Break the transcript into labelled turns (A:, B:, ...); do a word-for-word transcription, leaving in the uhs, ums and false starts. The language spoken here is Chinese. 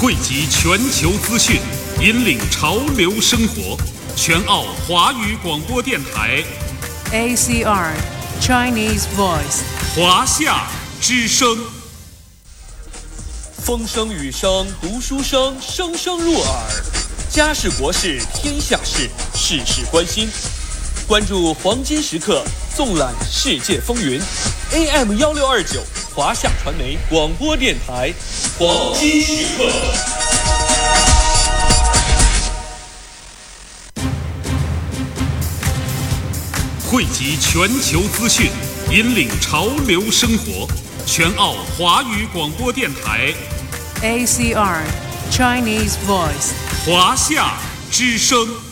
A: 汇集全球资讯，引领潮流生活。全澳华语广播电台
B: A C R Chinese Voice
A: 华夏之声。
C: 风声雨声读书声，声声入耳。家事国事天下事，事事关心。关注黄金时刻，纵览世界风云。A M 一六二九华夏传媒广播电台，黄金时刻。
A: 汇集全球资讯，引领潮流生活。全澳华语广播电台
B: A C R Chinese Voice
A: 华夏之声。